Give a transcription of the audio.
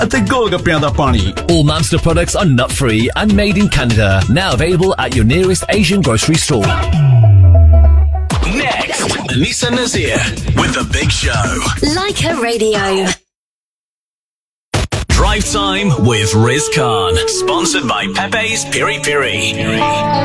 ਅਤੇ ਗੋਲਗੱਪਿਆਂ ਦਾ ਪਾਣੀ। All Mamster products are nut-free and made in Canada. Now available at your nearest Asian grocery store. Next, Anissa Nazir with The Big Show. Leica Radio. Drive Time with Riz Khan. Sponsored by Pepe's Piri Piri.